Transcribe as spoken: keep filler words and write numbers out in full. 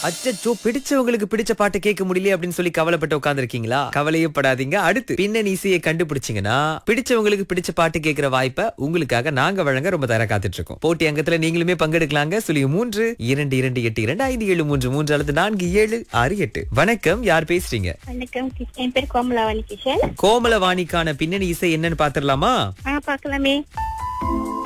அச்சச்சோ, பிடிச்சவங்களுக்கு பிடிச்ச பாட்டு கேட்க முடியல அப்படின்னு சொல்லி கவலைப்பட்டு உட்கார்ந்திருக்கீங்களா? கவலையே படாதீங்க. அடுத்து பின்னணி இசையை கண்டுபிடிச்சீங்கன்னா பிடிச்சவங்களுக்கு பிடிச்ச பாட்டு கேட்கிற வாய்ப்பை உங்களுக்காக நாங்க வழங்க ரொம்ப தயாரா காத்துட்டு இருக்கோம். போட்டி அங்கத்துல நீங்களுமே பங்கெடுக்கலாங்க. சொல்லி மூன்று இரண்டு இரண்டு எட்டு இரண்டு ஐந்து ஏழு மூன்று மூன்று அல்லது நான்கு ஏழு ஆறு எட்டு. வணக்கம், யார் பேசுறீங்க? வணக்கம், என் பேர் கோமலாவாணி கிஷன். கோமலவாணிக்கான பின்னணி இசை என்னன்னு பாத்துடலாமா? ஆ, பார்க்கலாமே.